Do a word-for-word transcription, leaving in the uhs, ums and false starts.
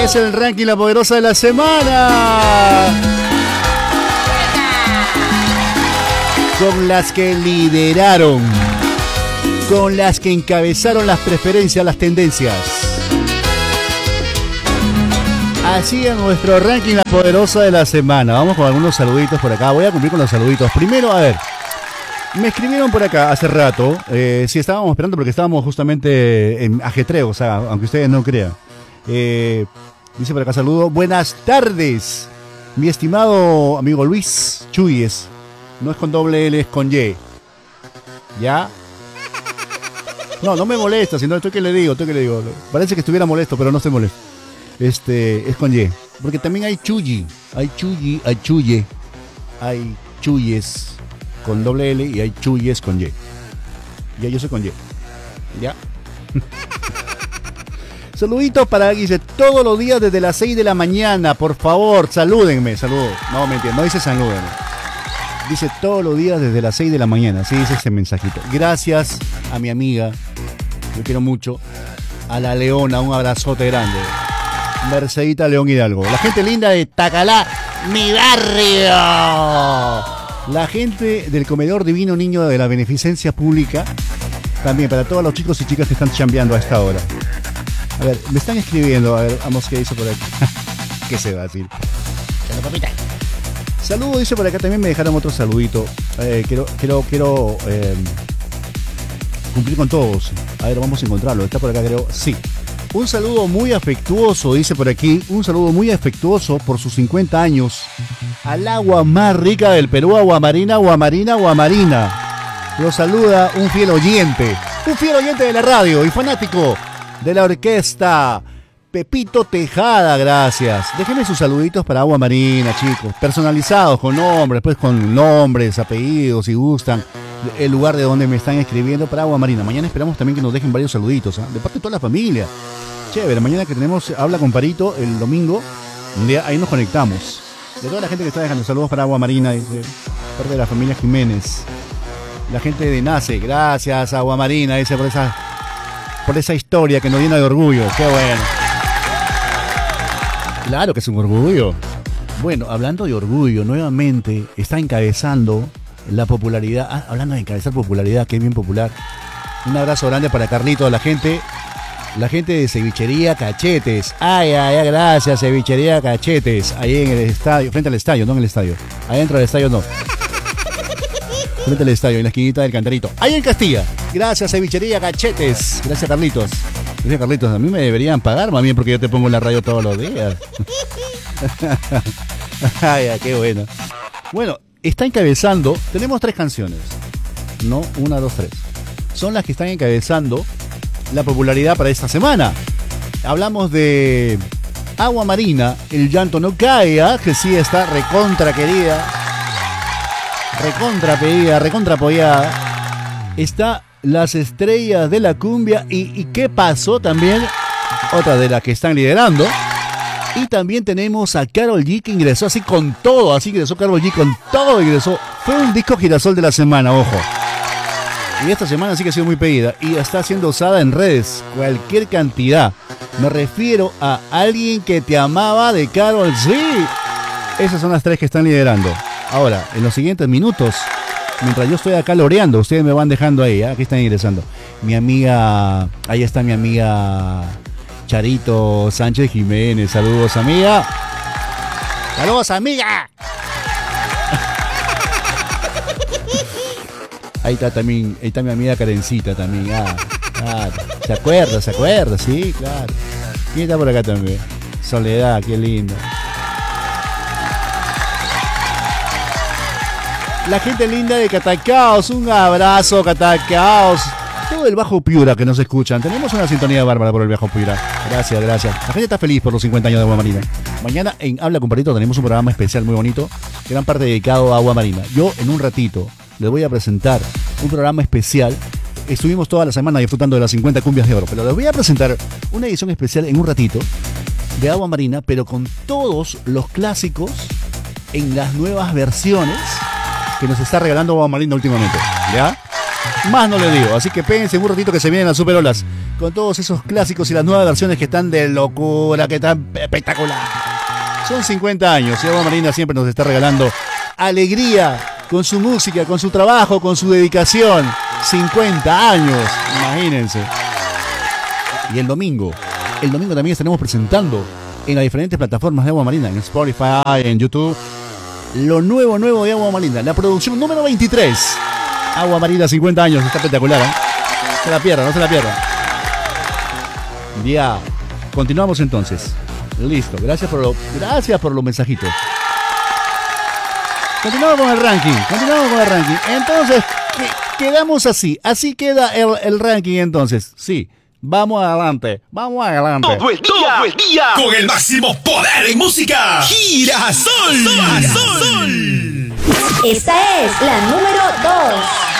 Es el ranking La Poderosa de la semana. Con las que lideraron, con las que encabezaron las preferencias, las tendencias. Así es nuestro ranking La Poderosa de la semana. Vamos con algunos saluditos por acá. Voy a cumplir con los saluditos. Primero, a ver, me escribieron por acá hace rato. Eh, si estábamos esperando porque estábamos justamente en ajetreo, o sea, aunque ustedes no crean. Eh, dice por acá, saludo. Buenas tardes, mi estimado amigo Luis Chuyes. No es con doble L, es con Y. ¿Ya? No, no me molesta, sino estoy que le digo, estoy que le digo. Parece que estuviera molesto, pero no estoy molesto. Este, es con Y. Porque también hay Chuyi. Hay Chuyi, hay Chuye. Hay Chuyes con doble L y hay Chuyes con Y. Ya, yo soy con Y. ¿Ya? Saluditos para dice todos los días desde las seis de la mañana. Por favor, salúdenme, saludos. No, mentira, no dice salúdenme. Dice todos los días desde las seis de la mañana. Así dice ese mensajito. Gracias a mi amiga, yo quiero mucho. A la Leona, un abrazote grande. Mercedita León Hidalgo. La gente linda de Tacalá, mi barrio. La gente del Comedor Divino Niño de la Beneficencia Pública. También para todos los chicos y chicas que están chambeando a esta hora. A ver, me están escribiendo. A ver, vamos, ¿qué dice por aquí? ¿Qué se va a decir? Saludo, dice por acá, también me dejaron otro saludito. Eh, quiero quiero, quiero eh, cumplir con todos. A ver, vamos a encontrarlo. Está por acá, creo. Sí. Un saludo muy afectuoso, dice por aquí. Un saludo muy afectuoso por sus cincuenta años. Al agua más rica del Perú, agua marina, agua marina, agua marina. Lo saluda un fiel oyente. Un fiel oyente de la radio y fanático de la orquesta. Pepito Tejada, gracias. Déjenme sus saluditos para Agua Marina, chicos. Personalizados, con nombres, pues con nombres, apellidos, si gustan. El lugar de donde me están escribiendo para Agua Marina. Mañana esperamos también que nos dejen varios saluditos, ¿eh? De parte de toda la familia. Chévere, mañana que tenemos Habla con Parito, el domingo, un día ahí nos conectamos. De toda la gente que está dejando saludos para Agua Marina, de parte de la familia Jiménez. La gente de Nace, gracias Agua Marina, dice por esa, por esa historia que nos llena de orgullo. Qué bueno. Claro que es un orgullo. Bueno, hablando de orgullo, nuevamente está encabezando la popularidad. Ah, hablando de encabezar popularidad, que es bien popular. Un abrazo grande para Carlito, la gente, la gente de Cevichería Cachetes. Ay, ay, ay, gracias, Cevichería Cachetes. Ahí en el estadio, frente al estadio, no en el estadio. Adentro del estadio no. Frente al estadio, en la esquinita del Cantarito. Ahí en Castilla. Gracias, Cevichería Cachetes. Gracias, Carlitos. Dice Carlitos, a mí me deberían pagar, mami, porque yo te pongo en la radio todos los días. Ay, qué bueno. Bueno, está encabezando. Tenemos tres canciones. No, una, dos, tres. Son las que están encabezando la popularidad para esta semana. Hablamos de Agua Marina, El Llanto No Caiga, que sí está recontra querida. Recontra pedida, recontra apoyada. Está Las Estrellas de la Cumbia y, y ¿qué pasó? También otra de las que están liderando. Y también tenemos a Karol G, que ingresó así con todo, así ingresó Karol G con todo, ingresó. Fue un disco girasol de la semana, ojo. Y esta semana sí que ha sido muy pedida y está siendo usada en redes, cualquier cantidad. Me refiero a Alguien que te amaba de Karol G. Esas son las tres que están liderando. Ahora, en los siguientes minutos, mientras yo estoy acá loreando, ustedes me van dejando ahí, ¿eh? Aquí están ingresando. Mi amiga, ahí está mi amiga Charito Sánchez Jiménez. Saludos, amiga. Saludos, amiga. Ahí está también, ahí está mi amiga Karencita también. Ah, claro. ¿Se acuerda? ¿Se acuerda? Sí, claro. ¿Quién está por acá también? Soledad, qué lindo. La gente linda de Catacaos, un abrazo, Catacaos. Todo el Bajo Piura que nos escuchan. Tenemos una sintonía bárbara por el Bajo Piura. Gracias, gracias. La gente está feliz por los cincuenta años de Agua Marina. Mañana en Habla con Parito tenemos un programa especial muy bonito, gran parte dedicado a Agua Marina. Yo en un ratito les voy a presentar un programa especial. Estuvimos toda la semana disfrutando de las cincuenta cumbias de oro, pero les voy a presentar una edición especial en un ratito de Agua Marina, pero con todos los clásicos en las nuevas versiones que nos está regalando Agua Marina últimamente, ¿ya? Más no le digo. Así que péguense un ratito que se vienen las superolas. Con todos esos clásicos y las nuevas versiones que están de locura, que están espectacular. Son cincuenta años y Agua Marina siempre nos está regalando alegría con su música, con su trabajo, con su dedicación. cincuenta años, imagínense. Y el domingo, el domingo también estaremos presentando en las diferentes plataformas de Agua Marina, en Spotify, en YouTube, lo nuevo, nuevo de Agua Marina, la producción número veintitrés. Agua Marina, cincuenta años, está espectacular, ¿eh? No se la pierda, no se la pierda. Ya, continuamos entonces. Listo, gracias por, lo, gracias por los mensajitos. Continuamos con el ranking, continuamos con el ranking. Entonces, quedamos así, así queda el, el ranking entonces, sí. Vamos adelante, vamos adelante. Todo el día, todo el día, con el máximo poder en música. Girasol. Girasol. Esta es la número dos.